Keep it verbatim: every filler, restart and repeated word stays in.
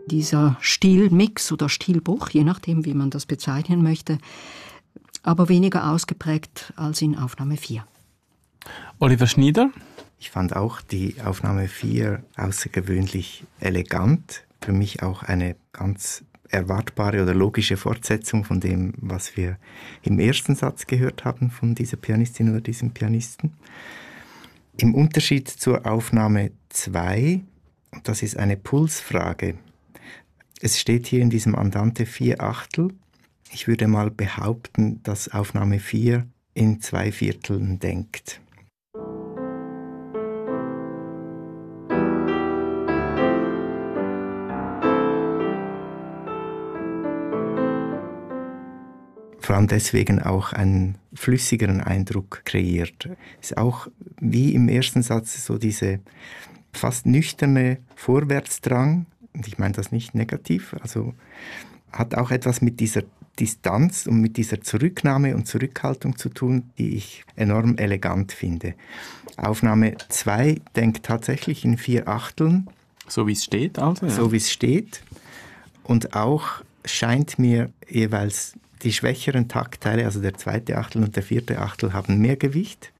dieser Stilmix oder Stilbruch, je nachdem, wie man das bezeichnen möchte, aber weniger ausgeprägt als in Aufnahme vier. Oliver Schnieder? Ich fand auch die Aufnahme vier außergewöhnlich elegant. Für mich auch eine ganz erwartbare oder logische Fortsetzung von dem, was wir im ersten Satz gehört haben von dieser Pianistin oder diesem Pianisten. Im Unterschied zur Aufnahme zwei, und das ist eine Pulsfrage, es steht hier in diesem Andante vier Achtel. Ich würde mal behaupten, dass Aufnahme vier in zwei Vierteln denkt. Vor allem deswegen auch einen flüssigeren Eindruck kreiert. Es ist auch wie im ersten Satz so diese fast nüchterne Vorwärtsdrang, und ich meine das nicht negativ, also hat auch etwas mit dieser Distanz und mit dieser Zurücknahme und Zurückhaltung zu tun, die ich enorm elegant finde. Aufnahme zwei denkt tatsächlich in vier Achteln. So wie es steht also? Ja. So wie es steht. Und auch scheint mir jeweils die schwächeren Taktteile, also der zweite Achtel und der vierte Achtel, haben mehr Gewicht.